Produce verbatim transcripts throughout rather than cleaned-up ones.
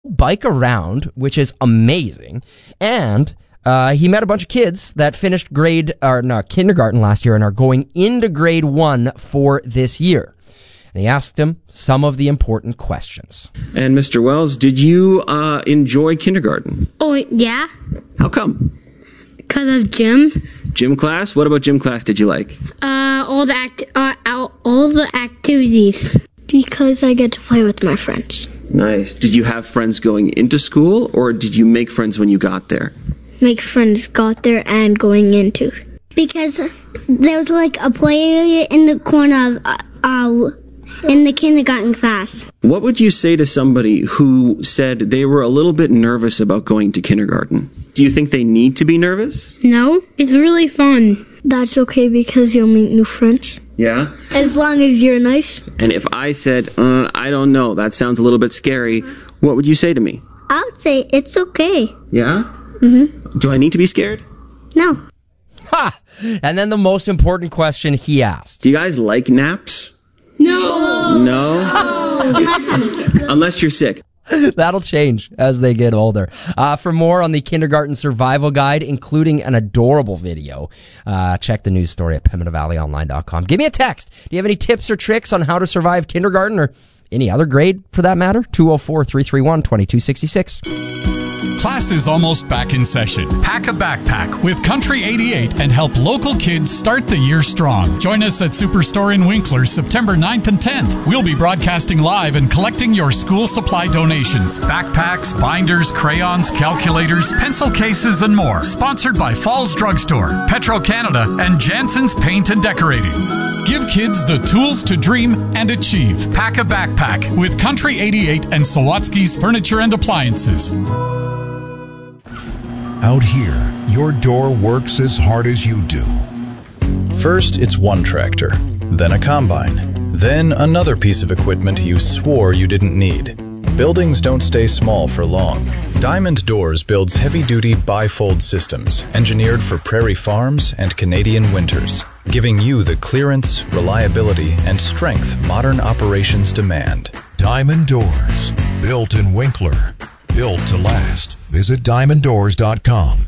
bike around, which is amazing. And uh, he met a bunch of kids that finished grade or no, kindergarten last year and are going into grade one for this year. And he asked him some of the important questions. And Mister Wells, did you uh, enjoy kindergarten? Oh, yeah. How come? Because of gym. Gym class? What about gym class did you like? Uh, all the act- uh, all the activities. Because I get to play with my friends. Nice. Did you have friends going into school, or did you make friends when you got there? Make friends got there and going into. Because there was like a play area in the corner of... Uh, uh, in the kindergarten class. What would you say to somebody who said they were a little bit nervous about going to kindergarten? Do you think they need to be nervous? No, it's really fun. That's okay because you'll meet new friends. Yeah? As long as you're nice. And if I said, uh, I don't know, that sounds a little bit scary, what would you say to me? I would say it's okay. Yeah? Mm-hmm. Do I need to be scared? No. Ha! And then the most important question he asked. Do you guys like naps? No. No? Unless you're sick. Unless you're sick. That'll change as they get older. Uh, for more on the Kindergarten Survival Guide, including an adorable video, uh, check the news story at Pembina Valley Online dot com. Give me a text. Do you have any tips or tricks on how to survive kindergarten or any other grade for that matter? two oh four, three three one, two two six six. Class is almost back in session. Pack a backpack with Country eighty-eight and help local kids start the year strong. Join us at Superstore in Winkler September ninth and tenth. We'll be broadcasting live and collecting your school supply donations. Backpacks, binders, crayons, calculators, pencil cases, and more. Sponsored by Falls Drugstore, Petro-Canada, and Jansen's Paint and Decorating. Give kids the tools to dream and achieve. Pack a backpack with Country eighty-eight and Sawatsky's Furniture and Appliances. Out here, your door works as hard as you do. First, it's one tractor, then a combine, then another piece of equipment you swore you didn't need. Buildings don't stay small for long. Diamond Doors builds heavy-duty bifold systems engineered for prairie farms and Canadian winters, giving you the clearance, reliability, and strength modern operations demand. Diamond Doors, built in Winkler. Built to last. Visit diamond doors dot com.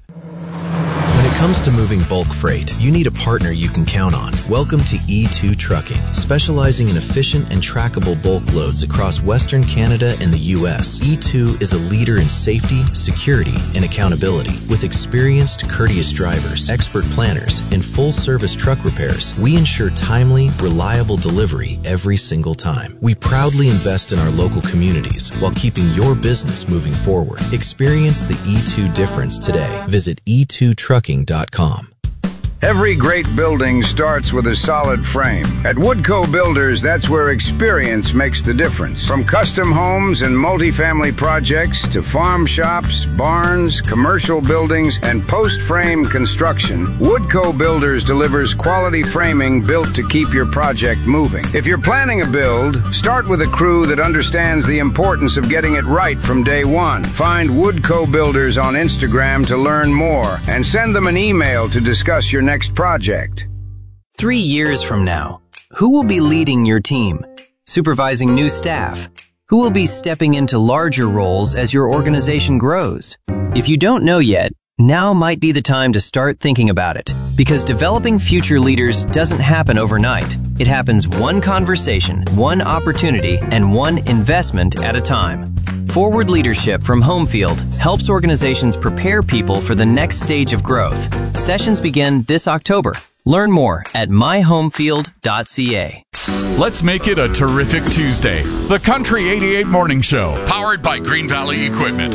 When it comes to moving bulk freight, you need a partner you can count on. Welcome to E two Trucking, specializing in efficient and trackable bulk loads across Western Canada and the U S. E two is a leader in safety, security, and accountability. With experienced, courteous drivers, expert planners, and full-service truck repairs, we ensure timely, reliable delivery every single time. We proudly invest in our local communities while keeping your business moving forward. Experience the E two difference today. Visit e two trucking dot com. Every great building starts with a solid frame. At Woodco Builders, that's where experience makes the difference. From custom homes and multifamily projects to farm shops, barns, commercial buildings, and post-frame construction, Woodco Builders delivers quality framing built to keep your project moving. If you're planning a build, start with a crew that understands the importance of getting it right from day one. Find Woodco Builders on Instagram to learn more and send them an email to discuss your next project. Three years from now, who will be leading your team, supervising new staff? Who will be stepping into larger roles as your organization grows? If you don't know yet, now might be the time to start thinking about it, because developing future leaders doesn't happen overnight. It happens one conversation, one opportunity, and one investment at a time. Forward Leadership from Homefield helps organizations prepare people for the next stage of growth. Sessions begin this October. Learn more at my homefield dot c a. Let's make it a terrific Tuesday. The Country eighty-eight Morning Show, powered by Green Valley Equipment.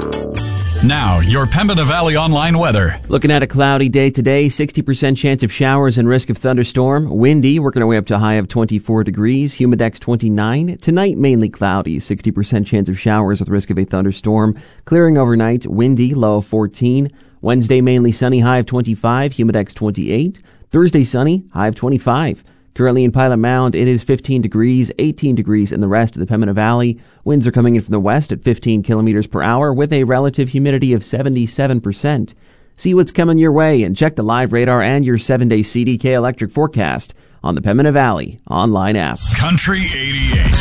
Now, your Pembina Valley Online weather. Looking at a cloudy day today, sixty percent chance of showers and risk of thunderstorm. Windy, working our way up to a high of twenty-four degrees. Humidex twenty-nine. Tonight, mainly cloudy, sixty percent chance of showers with risk of a thunderstorm. Clearing overnight, windy, low of fourteen. Wednesday, mainly sunny, high of twenty-five. Humidex twenty-eight. Thursday, sunny, high of twenty-five. Currently in Pilot Mound, it is fifteen degrees, eighteen degrees in the rest of the Pembina Valley. Winds are coming in from the west at fifteen kilometers per hour with a relative humidity of seventy-seven percent. See what's coming your way and check the live radar and your seven-day C D K electric forecast on the Pembina Valley online app. Country eighty-eight.